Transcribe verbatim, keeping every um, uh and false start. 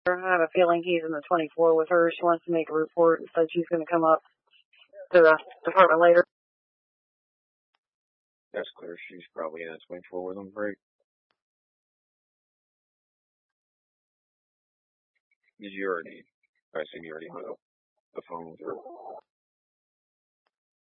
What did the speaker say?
I have a feeling he's in the twenty-four with her. She wants to make a report and said she's going to come up to the department later. That's clear. She's probably in a twenty-four with him, right? Did you already? I assume you already hung up the phone with her.